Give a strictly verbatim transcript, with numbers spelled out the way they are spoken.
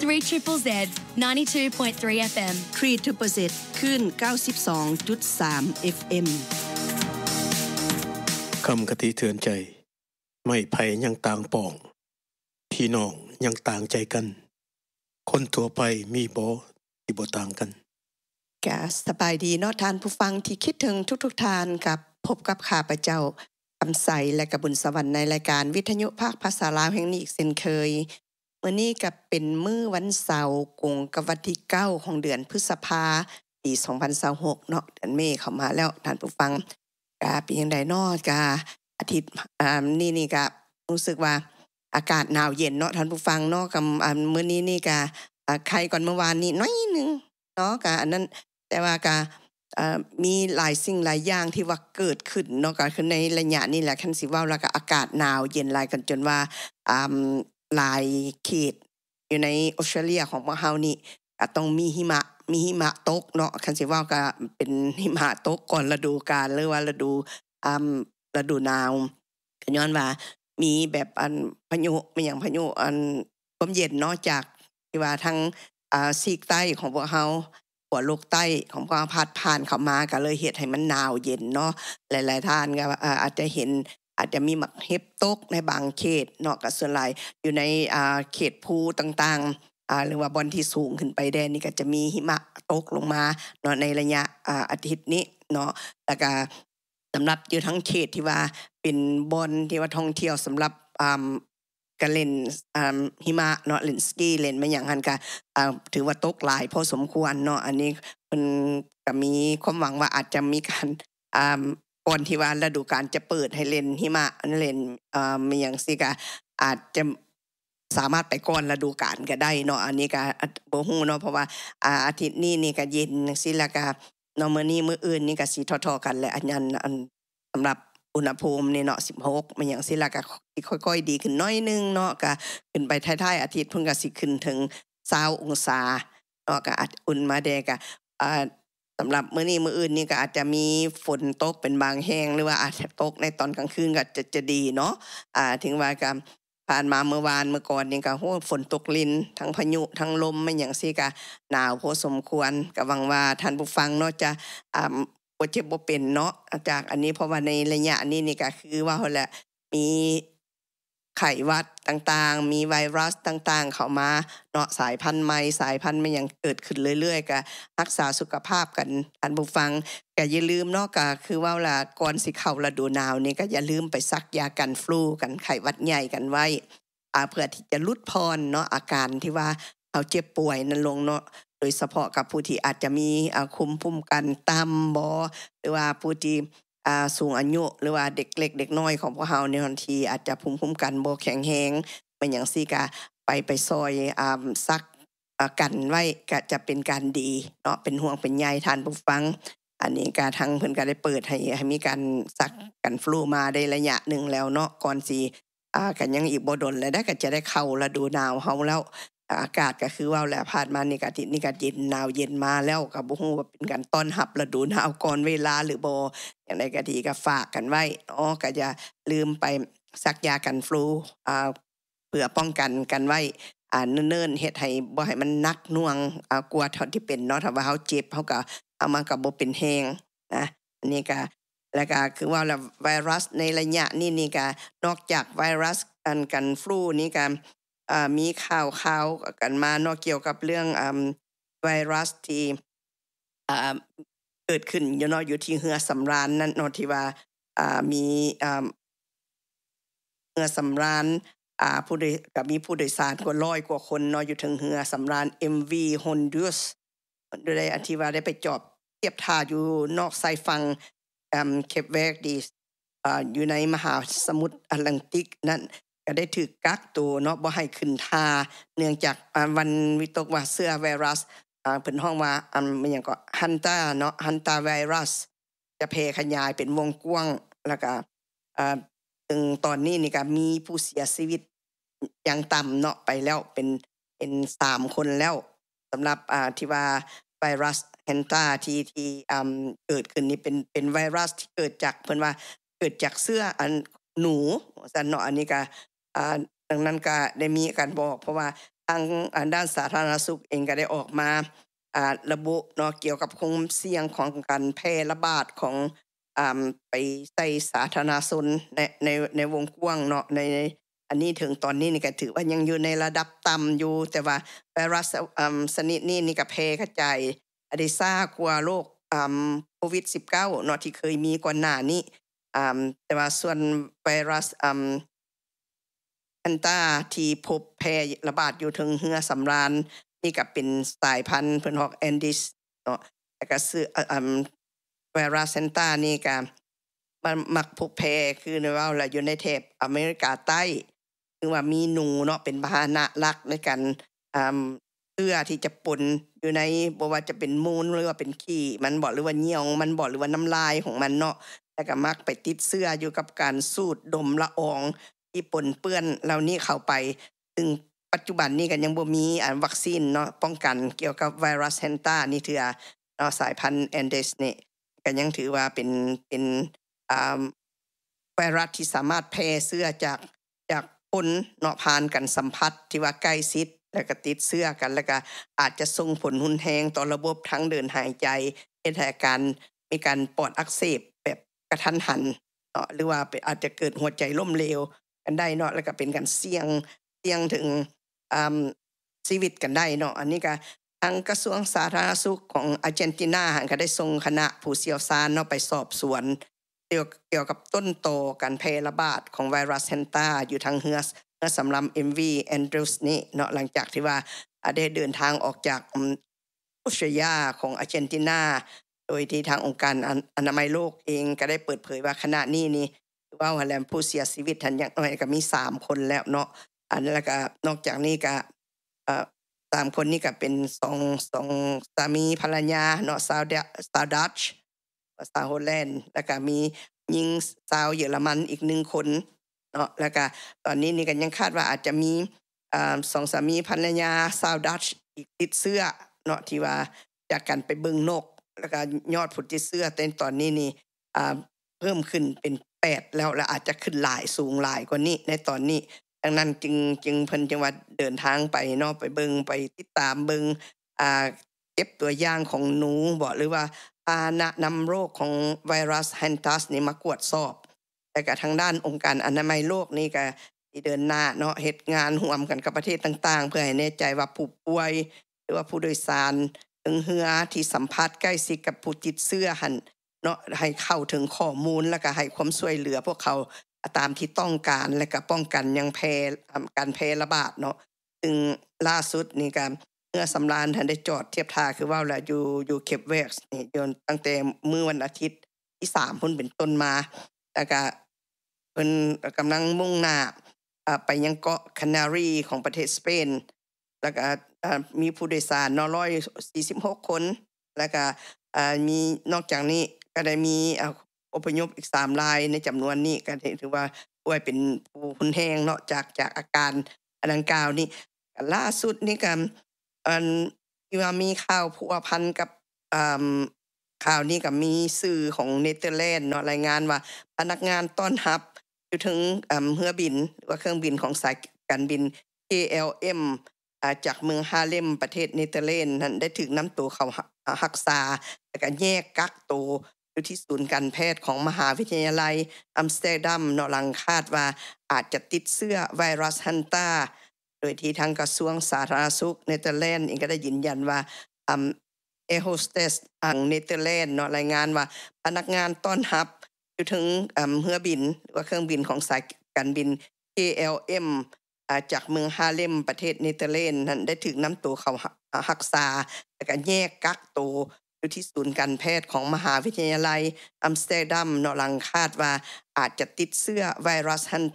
three triple Z ninety-two point three F M ทรี Triple Z คลื่น เก้าสิบสองจุดสาม เอฟ เอ็มคำคติเตือนใจไม่ไผยังต่างป่องพี่น้องยังต่างใจกันคนทั่วไปมีบ่ที่บ่ต่างกันกะสบายดีเนาะท่านผู้ฟังที่คิดถึงทุกๆท่านกับพบกับข้าพเจ้าคำใสและกบุญสวรรค์ในรายการวิทยุภาคภาษาลาวแห่งนี้อีกเช่นเคยมื้อนี้ก็เป็นมื้อวันเสาร์กงกับวันที่เก้าของเดือนพฤษภาปีสองพันยี่สิบหกเนาะเดือนเมษเข้ามาแล้วท่านผู้ฟังกะเป็นจังได๋เนาะกะอาทิตย์อ่านี่นี่ก็รู้สึกว่าอากาศหนาวเย็นเนาะท่านผู้ฟังเนาะกับอ่ามื้อนี้นี่ก็อ่าใครก่อนเมื่อวานนี้น้อยนึงเนาะก็อันนั้นแต่ว่าก็เอ่อมีหลายสิ่งหลายอย่างที่ว่าเกิดขึ้นเนาะก็คือในระยะนี้แหละคันสิเว้าแล้วก็อากาศหนาวเย็นหลายกันจนว่าอ่าหลายเขตอยู่ในออสเตรเลียของพวกเฮานี่ก็ต้องมีหิมะมีหิมะตกเนาะคันสิเว้าก็เป็นหิมะตกก่อนฤดูกาลหรือว่าฤดูอ่าฤดูหนาวก็ย้อนว่ามีแบบอันพายุมีหยังพายุอันความเย็นเนาะจากที่ว่าทางอ่าซีกใต้ของพวกเฮาขั้วโลกใต้ของพวกเฮาพัดผ่านเข้ามาก็เลยเฮ็ดให้มันหนาวเย็นเนาะหลายๆท่านก็อ่าอาจจะเห็นอาจจะมีหมักเห็บตกในบางเขตเนาะก็ส่วนหลายอยู่ในอ่าเขตภูต่างๆอ่าหรือว่าบอนที่สูงขึ้นไปแดนนี่ก็จะมีหิมะตกลงมาเนาะในระยะอ่าอาทิตย์นี้เนาะแล้วก็สำหรับอยู่ทั้งเขตที่ว่าเป็นบอนที่ว่าท่องเที่ยวสำหรับอ่าก็เล่นอ่าหิมะเนาะเล่นสกีเล่นมาหยังหั่นก็อ่าถือว่าตกหลายพอสมควรเนาะอันนี้เพิ่นก็มีความหวังว่าอาจจะมีการอ่าก่อนที่ว่าฤดูกาลจะเปิดให้เล่นหิมะเล่นอ่ามีหยังสิก็อาจจะสามารถไปก่อนฤดูกาลก็ได้เนาะอันนี้ก็บ่ฮู้เนาะเพราะว่าอ่าอาทิตย์นี้นี่ก็เย็นจังซี่แล้วก็เนาะมื้อนี้มื้ออื่นนี่ก็สิเท่าๆกันแหละอันนั้นอันสำหรับอุณหภูมินี่เนาะสิบหกมันหยังสิแล้วก็สิค่อยๆดีขึ้นน้อยนึงเนาะก็ขึ้นไปท้ายๆอาทิตย์เพิ่นก็สิขึ้นถึงยี่สิบองศาเนาะก็อาจอุ่นมาแดก็อ่าสำหรับมื้อนี้มื้ออื่นนี่ก็อาจจะมีฝนตกเป็นบางแห่งหรือว่าอาจจะตกในตอนกลางคืนก็จะจะดีเนาะอ่าถึงว่าก็ผ่านมาเมื่อวานเมื่อก่อนนี่ก็โหฝนตกลิ้นทั้งพายุทั้งลมมันหยังสิก็หนาวพอสมควรก็หวังว่าท่านผู้ฟังเนาะจะอ่าบ่เจ็บบ่เป็นเนาะจากอันนี้เพราะว่าในระยะนี้นี่ก็คือว่าหั่นแหละมีไข้หวัดต่างๆมีไวรัสต่างๆเข้ามาเนาะสายพันธุ์ใหม่สายพันธุ์มันยังเกิดขึ้นเรื่อยๆก็รักษาสุขภาพกันท่านผู้ฟังก็อย่าลืมเนาะก็คือว่าล่ะก่อนสิเข้าฤดูหนาวนี่ก็อย่าลืมไปซักยากันฟลูกันไข้หวัดใหญ่กันไว้อ่าเพื่อที่จะลดพรเนาะอาการที่ว่าเฮาเจ็บป่วยนั้นลงเนาะโดยเฉพาะกับผู้ที่อาจจะมีอ่าภูมิคุ้มกันต่ำบ่หรือว่าผู้ที่อ่าสูงอายุหรือว่าเด็กเล็กเด็กน้อยของพวกเฮาเนี่ยบางทีอาจจะภูมิคุ้มกันบ่แข็งแรงมันหยังซี่ก็ไปไปซอยอ่าซักอ่ากันไว้ก็จะเป็นการดีเนาะเป็นห่วงเป็นใยท่านผู้ฟังอันนี้ก็ทางเพิ่นก็ได้เปิดให้ให้มีการซักกันฟลูมาได้ระยะหนึ่งแล้วเนาะก่อนสิอ่าก็ยังอีกบ่ดนแล้วได้ก็จะได้เข้าฤดูหนาวเฮาแล้วอากาศก็คือว่าแล้วผ่านมานี่ก็อาทิตย์นี้ก็เย็นหนาวเย็นมาแล้วก็บ่ฮู้ว่าเป็นการต้อนรับฤดูหนาวก่อนเวลาหรือบ่จังได๋ก็ดีก็ฝากกันไว้เนาะก็อย่าลืมไปซักยากันฟลูอ่าเพื่อป้องกันกันไว้อ่าเนิ่นๆเฮ็ดให้บ่ให้มันหนักหน่วงอ่ากว่าเท่าที่เป็นเนาะถ้าว่าเฮาเจ็บเฮาก็เอามันก็บ่เป็นแรงนะอันนี้ก็แล้วก็คือว่าแล้วไวรัสในระยะนี้นี่ก็นอกจากไวรัสอันกันฟลูนี่ก็อ่ามีข่าวๆกันมาเนาะเกี่ยวกับเรื่องอ่าไวรัสที่อ่าเกิดขึ้นอยู่เนาะอยู่ที่เรือสำราญนั่นเนาะที่ว่าอ่ามีอ่าเรือสำราญอ่าผู้โดยก็มีผู้โดยสารกว่าร้อยกว่าคนเนาะอยู่ถึงเรือสำราญ เอ็ม วี Honduras โดยได้อธิบายได้ไปจอดเทียบท่าอยู่นอกชายฝั่งอ่าเคปเวร์ดีอ่าอยู่ในมหาสมุทรแอตแลนติกนั่นก็ได้ถูกกักตัวเนาะบ่ให้ขึ้นท่าเนื่องจากอ่าวันวิตกว่าเชื้อไวรัสอ่าเพิ่นฮ้องว่าอันมันหยังก็ฮันตาเนาะฮันตาไวรัสจะแพร่ขยายเป็นวงกว้างแล้วก็อ่าถึงตอนนี้นี่ก็มีผู้เสียชีวิตอย่างต่ำเนาะไปแล้วเป็นเป็นสามคนแล้วสำหรับอ่าที่ว่าไวรัสแฮนตาที่ที่อ่าเกิดขึ้นนี่เป็นเป็นไวรัสที่เกิดจากเพิ่นว่าเกิดจากเชื้ออันหนูว่าซั่นเนาะอันนี้ก็อ่าดังนั้นก็ได้มีการบอกเพราะว่าทางด้านสาธารณสุขเองก็ได้ออกมาอ่าระบุเนาะเกี่ยวกับความเสี่ยงของการแพร่ระบาดของอ่าไปใส่สาธารณชนในในในวงกว้างเนาะในอันนี้ถึงตอนนี้นี่ก็ถือว่ายังอยู่ในระดับต่ำอยู่แต่ว่าไวรัสอ่าชนิดนี้นี่ก็แพร่กระจายอได้ซ่ากว่าโรคอ่าโควิด สิบเก้า เนาะที่เคยมีก่อนหน้านี้อ่าแต่ว่าส่วนไวรัสอ่าแอนตาที่พบแพร่ระบาดอยู่ถึงเหือสำราญนี่ก็เป็นสายพันธุ์เพิ่นฮอกแอนดิสเนาะแล้วก็ซื้ออ่าไวรัสแอนตานี่ก็มันมักพบแพร่คือว่าแล้วอยู่ในแถบอเมริกาใต้คือว่ามีหนูเนาะเป็นพาหนะหลักในการอ่าเพื่อที่จะปนอยู่ในบ่ว่าจะเป็นมูลหรือว่าเป็นขี้มันบ่หรือว่าเหยี่ยวมันบ่หรือว่าน้ำลายของมันเนาะแล้วก็มักไปติดเชื้ออยู่กับการสูดดมละอองที่ปนเปื้อนเหล่านี้เข้าไปซึ่งปัจจุบันนี้ก็ยังบ่มีอันวัคซีนเนาะป้องกันเกี่ยวกับไวรัสแฮนตานี่เถื่อเนาะสายพันธุ์แอนเดสนี่ก็ยังถือว่าเป็นเป็นอ่าไวรัสที่สามารถแพร่เชื้อจากจากคนเนาะผ่านกันสัมผัสที่ว่าใกล้ชิดแล้วก็ติดเชื้อกันแล้วก็อาจจะส่งผลรุนแรงต่อระบบทางเดินหายใจเฮ็ดให้อาการมีการปอดอักเสบแบบกระทันหันเนาะหรือว่าอาจจะเกิดหัวใจล้มเหลวกันได้เนาะแล้วก็เป็นการเสี่ยงเสี่ยงถึงอ่าชีวิตกันได้เนาะอันนี้ก็ทางกระทรวงสาธารณสุขของอาร์เจนตินาก็ได้ส่งคณะผู้เชี่ยวชาญเนาะไปสอบสวนเกี่ยวเกี่ยวกับต้นตอการแพร่ระบาดของไวรัสแฮนตาอยู่ทางเฮือเฮือสำรำ เอ็ม วี Andrews นี่เนาะหลังจากที่ว่าได้เดินทางออกจากอุชยาของอาร์เจนตินาโดยที่ทางองค์การอนามัยโลกเองก็ได้เปิดเผยว่าขณะนี้นี่ว่าว่าแล้วผู้เสียชีวิตทันอย่างน้อยก็มีสามคนแล้วเนาะอันแล้วก็นอกจากนี้ก็เอ่อสามคนนี้ก็เป็นสอง สองสามีภรรยาเนาะชาวชาวดัตช์ชาวฮอลแลนด์แล้วก็มีหญิงชาวเยอรมันอีกหนึ่งคนเนาะแล้วก็ตอนนี้นี่ก็ยังคาดว่าอาจจะมีอ่าสองสามีภรรยาชาวดัตช์อีกติดเชื้อเนาะที่ว่าจากการไปเบิ่งนกแล้วก็ยอดผู้ติดเชื้อแต่ตอนนี้นี่อ่าเพิ่มขึ้นเป็นแปดแล้วและอาจจะขึ้นหลายสูงหลายกว่านี้ในตอนนี้ดังนั้นจึงจึงเพิ่นจังว่าเดินทางไปเนาะไปเบิ่งไปติดตามเบิ่งอ่าเก็บตัวอย่างของหนูบ่หรือว่าพาหนะนำโรคของไวรัสแฮนตัสนี่มากวดสอบแต่ก็ทางด้านองค์การอนามัยโลกนี่ก็สิเดินหน้าเนาะเฮ็ดงานร่วมกันกับประเทศต่างๆเพื่อให้แน่ใจว่าผู้ป่วยหรือว่าผู้โดยสารถึงเรือที่สัมผัสใกล้ชิดกับผู้ติดเชื้อหั่นเนาะให้เข้าถึงข้อมูลแล้วก็ให้ความช่วยเหลือพวกเขาตามที่ต้องการและก็ป้องกันยังแพร่การแพร่ระบาดเนาะซึ่งล่าสุดนี่ก็เมื่อสำราญทันได้จอดเทียบท่าคือว่าแล้วอยู่อยู่เคปเวกส์นี่จนตั้งแต่มื้อวันอาทิตย์ที่สามพุ่นเป็นต้นมาแล้วก็เพิ่นกำลังมุ่งหน้าอ่าไปยังเกาะคานารีของประเทศสเปนแล้วก็มีผู้โดยสารเนาะหนึ่งร้อยสี่สิบหกคนแล้วก็อ่ามีนอกจากนี้ก็ได้มีอพยพอีกสามรายในจำนวนนี้ก็ถือว่าป่วยเป็นผู้หุนแฮงเนาะจากจากอาการดังกล่าวนี้ล่าสุดนี่ก็อันที่ว่ามีข่าวผัวพันกับอ่าข่าวนี้ก็มีสื่อของเนเธอร์แลนด์เนาะรายงานว่าพนักงานต้อนรับอยู่ถึงอ่าเรือบินหรือว่าเครื่องบินของสายการบิน เค แอล เอ็ม อ่าจากเมืองฮาเลมประเทศเนเธอร์แลนด์นั้นได้ถูกนำตัวเข้ารักษาแล้วก็แยกกักตัวอยู่ที่ศูนย์การแพทย์ของมหาวิทยาลัยอัมสเตอร์ดัมเนาะหลังคาดว่าอาจจะติดเชื้อไวรัสฮันตาโดยที่ทางกระทรวงสาธารณสุขเนเธอร์แลนด์เองก็ได้ยืนยันว่าอ่าแอร์โฮสเตสอังเนเธอร์แลนด์เนาะรายงานว่าพนักงานต้อนรับอยู่ถึงอ่าเรือบินหรือว่าเครื่องบินของสายการบิน เค แอล เอ็ม อ่าจากเมืองฮาเลมประเทศเนเธอร์แลนด์นั้นได้ถูกนำตัวเข้ารักษาแล้วก็แยกกักตัวอยู่ที่ศูนย์การแพทย์ของมหาวิทยาลัยอัมสเตอร์ดัมเนาะหลังคาดว่าอาจจะติดเชื้อไวรัสฮัน